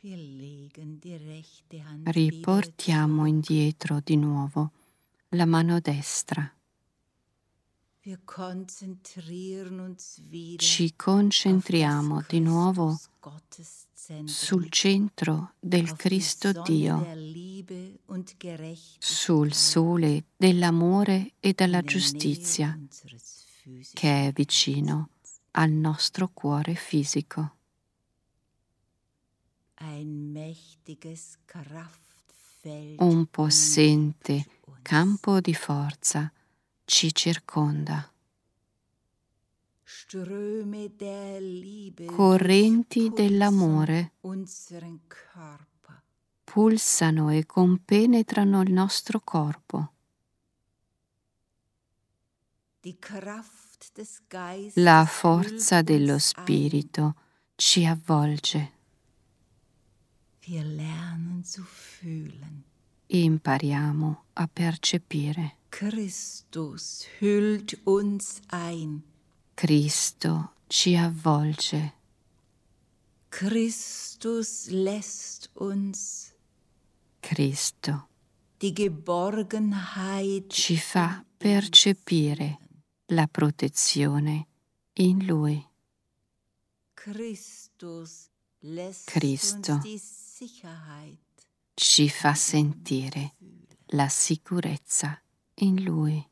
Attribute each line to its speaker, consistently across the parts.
Speaker 1: Riportiamo indietro di nuovo la mano destra. Ci concentriamo di nuovo sul centro del Cristo Dio, sul sole dell'amore e della giustizia che è vicino al nostro cuore fisico. Un possente campo di forza ci circonda. Correnti dell'amore pulsano e compenetrano il nostro corpo. La forza dello Spirito ci avvolge. Impariamo a percepire.
Speaker 2: Christus hüllt uns ein.
Speaker 1: Cristo ci avvolge.
Speaker 2: Christus lässt uns
Speaker 1: Cristo
Speaker 2: die Geborgenheit
Speaker 1: ci fa percepire la protezione in Lui.
Speaker 2: Christus lässt
Speaker 1: Cristo
Speaker 2: uns die Sicherheit
Speaker 1: ci fa sentire la sicurezza in Lui.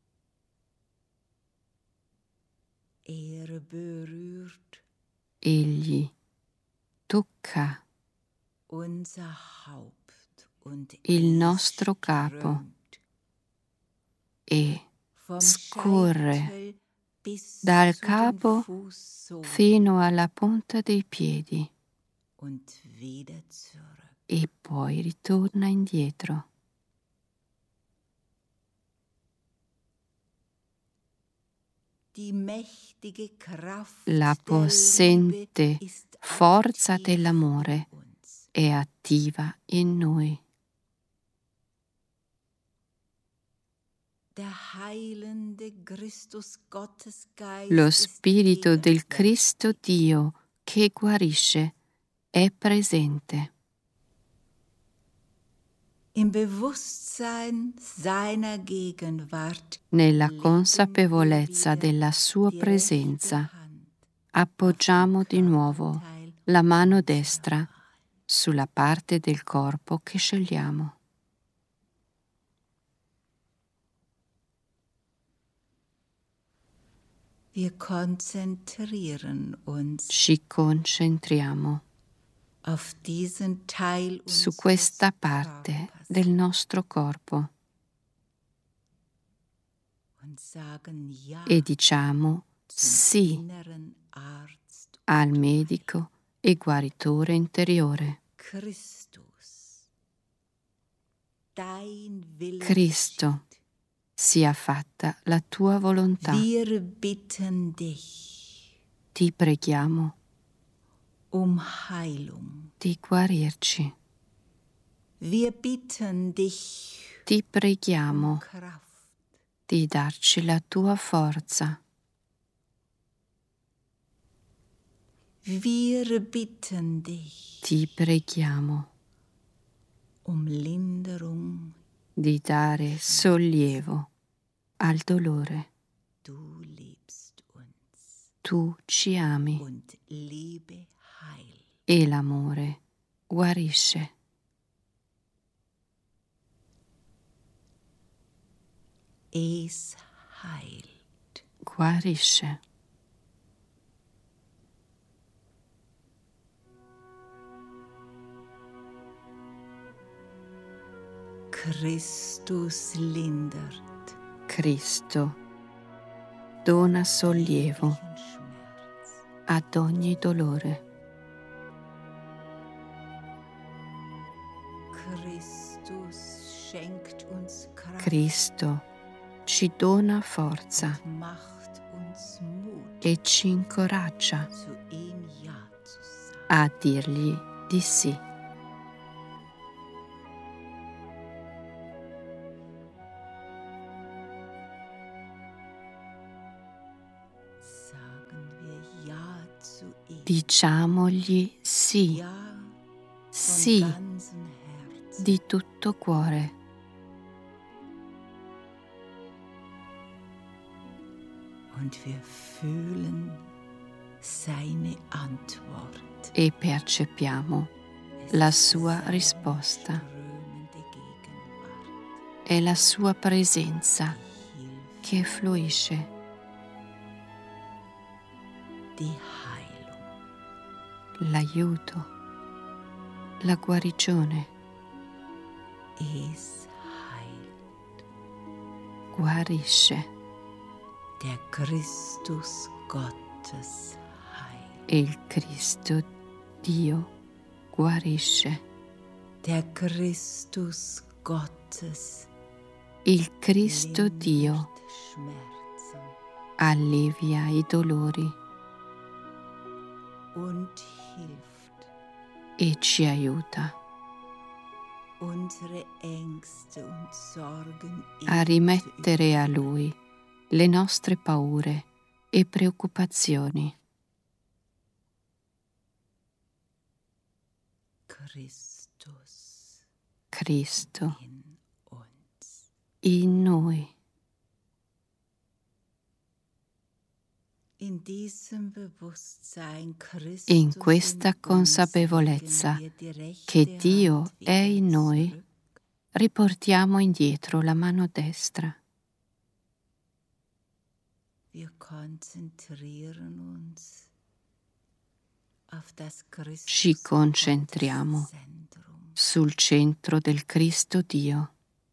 Speaker 2: berührt
Speaker 1: Egli tocca
Speaker 2: unser Haupt und
Speaker 1: il nostro capo e scorre dal capo fino alla punta dei piedi e poi ritorna indietro. La possente forza dell'amore è attiva in noi. Lo Spirito del Cristo Dio che guarisce è presente. Nella consapevolezza della sua presenza, appoggiamo di nuovo la mano destra sulla parte del corpo che scegliamo. Ci concentriamo su questa parte del nostro corpo e diciamo sì al medico e guaritore interiore. Cristo, sia fatta la tua volontà. Ti preghiamo di guarirci. Ti preghiamo di darci la tua forza. Ti preghiamo di dare sollievo al dolore. Tu ci ami e l'amore guarisce. Guarisce.
Speaker 2: Christus lindert.
Speaker 1: Cristo dona sollievo ad ogni dolore. Cristo ci dona forza e ci incoraggia a dirgli di sì. Diciamogli sì, sì
Speaker 2: ganzem Herzen.
Speaker 1: di tutto cuore.
Speaker 2: Und wir fühlen seine Antwort.
Speaker 1: E percepiamo la sua risposta.
Speaker 2: Strömende Gegenwart.
Speaker 1: È la sua presenza
Speaker 2: Hilfe,
Speaker 1: che fluisce,
Speaker 2: die Heilung.
Speaker 1: l'aiuto, la guarigione,
Speaker 2: Es heilt.
Speaker 1: guarisce.
Speaker 2: Der Christus Gottes heilt.
Speaker 1: E il Cristo Dio guarisce.
Speaker 2: Der Christus Gottes
Speaker 1: Il Cristo
Speaker 2: lindert
Speaker 1: Dio
Speaker 2: Schmerzen
Speaker 1: allevia i dolori
Speaker 2: und hilft,
Speaker 1: e ci aiuta
Speaker 2: unsere Ängste und Sorgen
Speaker 1: a
Speaker 2: ihm
Speaker 1: rimettere
Speaker 2: zu
Speaker 1: a Lui le nostre paure e preoccupazioni.
Speaker 2: Christus
Speaker 1: Cristo
Speaker 2: in uns.
Speaker 1: in noi.
Speaker 2: In diesem Bewusstsein, Christus
Speaker 1: In questa
Speaker 2: in uns,
Speaker 1: consapevolezza
Speaker 2: legen wir die rechte
Speaker 1: che Dio
Speaker 2: Hand
Speaker 1: è
Speaker 2: wieder
Speaker 1: in noi,
Speaker 2: zurück.
Speaker 1: riportiamo indietro la mano destra.
Speaker 2: Wir konzentrieren uns auf das
Speaker 1: Ci
Speaker 2: Christus
Speaker 1: concentriamo
Speaker 2: Gottes Zentrum.
Speaker 1: sul centro del Cristo Dio.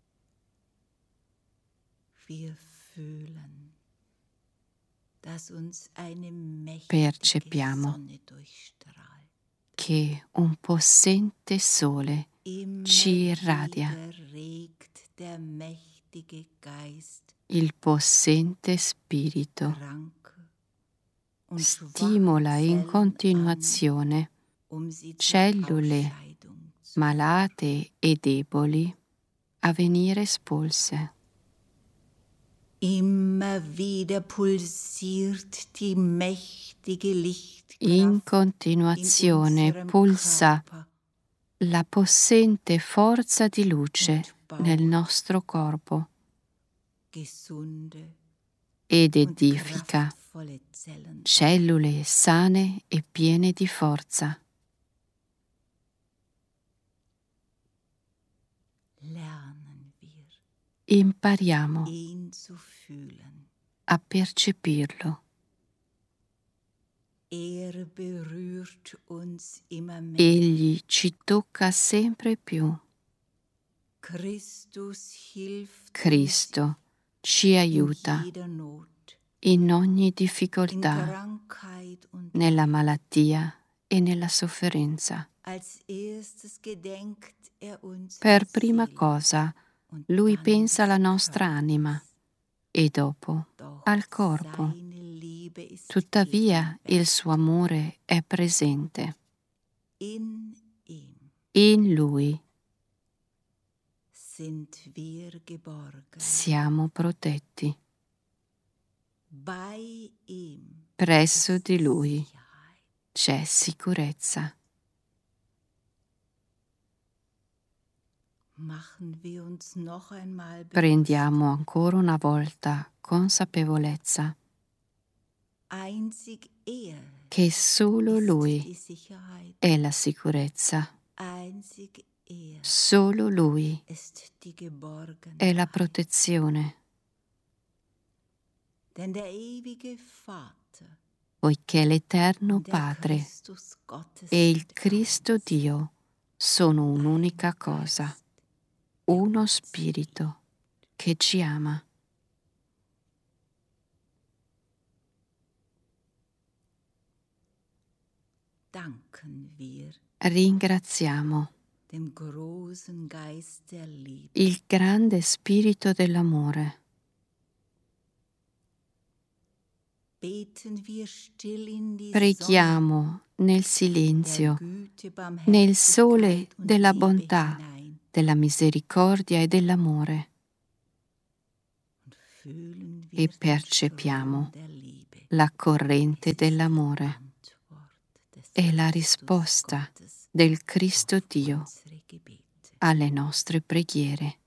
Speaker 2: Wir fühlen, dass uns eine mächtige
Speaker 1: Percepiamo
Speaker 2: Sonne durchstrahlt.
Speaker 1: Che un possente sole
Speaker 2: Immer
Speaker 1: ci irradia.
Speaker 2: wieder regt der mächtige Geist
Speaker 1: Il possente spirito
Speaker 2: kranke und
Speaker 1: stimola
Speaker 2: schwache
Speaker 1: in
Speaker 2: Zellen
Speaker 1: continuazione
Speaker 2: an, um sie zur
Speaker 1: cellule
Speaker 2: Ausscheidung zu
Speaker 1: malate e deboli a venire espulse.
Speaker 2: Immer wieder pulsiert die mächtige Lichtkraft
Speaker 1: In continuazione
Speaker 2: unserem
Speaker 1: pulsa
Speaker 2: Körper
Speaker 1: la possente forza di luce
Speaker 2: und
Speaker 1: nel
Speaker 2: baut
Speaker 1: nostro corpo
Speaker 2: gesunde
Speaker 1: ed
Speaker 2: und
Speaker 1: edifica
Speaker 2: kraftvolle Zellen.
Speaker 1: cellule sane e piene di forza.
Speaker 2: Lernen wir,
Speaker 1: Impariamo
Speaker 2: ihn zu fühlen.
Speaker 1: a percepirlo.
Speaker 2: Berührt uns immer mehr.
Speaker 1: Egli ci tocca sempre più.
Speaker 2: Christus hilft
Speaker 1: Cristo ci
Speaker 2: uns
Speaker 1: aiuta
Speaker 2: in jeder Not,
Speaker 1: in ogni
Speaker 2: in
Speaker 1: difficoltà,
Speaker 2: Krankheit und
Speaker 1: nella malattia e nella sofferenza.
Speaker 2: als erstes gedenkt uns
Speaker 1: Per prima cosa, Lui pensa alla nostra anima e dopo al corpo. Tuttavia il suo amore è presente.
Speaker 2: In ihm
Speaker 1: In Lui
Speaker 2: sind wir geborgen.
Speaker 1: siamo protetti.
Speaker 2: Bei ihm
Speaker 1: Presso di Lui
Speaker 2: Sicherheit.
Speaker 1: c'è sicurezza.
Speaker 2: Machen wir uns noch einmal
Speaker 1: Prendiamo ancora una volta consapevolezza
Speaker 2: einzig er
Speaker 1: che solo
Speaker 2: ist
Speaker 1: Lui
Speaker 2: die Sicherheit.
Speaker 1: è la sicurezza.
Speaker 2: Einzig er
Speaker 1: Solo Lui
Speaker 2: ist die Geborgenheit.
Speaker 1: è la protezione,
Speaker 2: Denn der ewige Vater
Speaker 1: poiché l'Eterno
Speaker 2: und der
Speaker 1: Padre
Speaker 2: Christus Gottes
Speaker 1: e il
Speaker 2: sind
Speaker 1: Cristo
Speaker 2: eins.
Speaker 1: Dio sono un'unica cosa, uno spirito che ci ama.
Speaker 2: Danken wir
Speaker 1: Ringraziamo
Speaker 2: dem großen Geist der Liebe.
Speaker 1: il grande spirito dell'amore.
Speaker 2: Beten wir still in die
Speaker 1: Preghiamo nel
Speaker 2: Sonne
Speaker 1: silenzio,
Speaker 2: der Güte,
Speaker 1: nel sole
Speaker 2: Barmherzigkeit und
Speaker 1: della
Speaker 2: Liebe
Speaker 1: bontà,
Speaker 2: hinein
Speaker 1: della misericordia e dell'amore
Speaker 2: und fühlen wir
Speaker 1: e
Speaker 2: den
Speaker 1: percepiamo
Speaker 2: Strom der Liebe.
Speaker 1: la corrente dell'amore
Speaker 2: Antwort des
Speaker 1: e la
Speaker 2: Christus
Speaker 1: risposta
Speaker 2: Gottes
Speaker 1: del Cristo Dio
Speaker 2: unsere Gebete.
Speaker 1: alle nostre preghiere.